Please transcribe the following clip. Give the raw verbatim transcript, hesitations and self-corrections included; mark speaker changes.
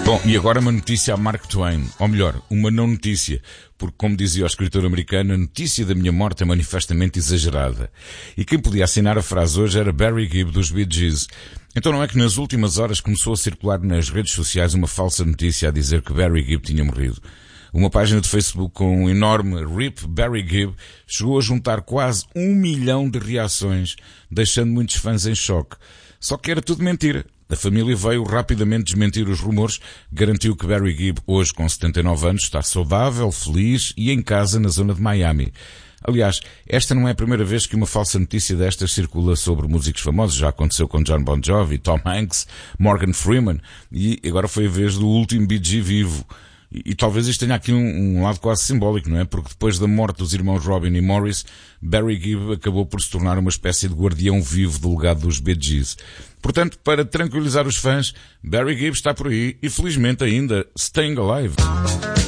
Speaker 1: Bom, e agora uma notícia a Mark Twain. Ou melhor, uma não notícia. Porque, como dizia o escritor americano, a notícia da minha morte é manifestamente exagerada. E quem podia assinar a frase hoje era Barry Gibb dos Bee Gees. Então não é que nas últimas horas começou a circular nas redes sociais uma falsa notícia a dizer que Barry Gibb tinha morrido. Uma página de Facebook com um enorme R I P Barry Gibb chegou a juntar quase um milhão de reações, deixando muitos fãs em choque. Só que era tudo mentira. A família veio rapidamente desmentir os rumores, garantiu que Barry Gibb, hoje com setenta e nove anos, está saudável, feliz e em casa na zona de Miami. Aliás, esta não é a primeira vez que uma falsa notícia destas circula sobre músicos famosos. Já aconteceu com John Bon Jovi, Tom Hanks, Morgan Freeman e agora foi a vez do último Bee Gee vivo. E, e talvez isto tenha aqui um, um lado quase simbólico, não é? Porque depois da morte dos irmãos Robin e Morris, Barry Gibb acabou por se tornar uma espécie de guardião vivo do legado dos Bee Gees. Portanto, para tranquilizar os fãs, Barry Gibb está por aí e felizmente ainda staying alive.